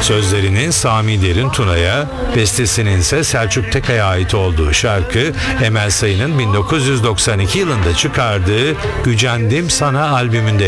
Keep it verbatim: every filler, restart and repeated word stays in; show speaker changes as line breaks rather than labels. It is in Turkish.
Sözlerinin Sami Derin Tuna'ya, bestesinin ise Selçuk Tekay'a ait olduğu şarkı Emel Sayın'ın bin dokuz yüz doksan iki yılında çıkardığı Gücendim Sana albümünde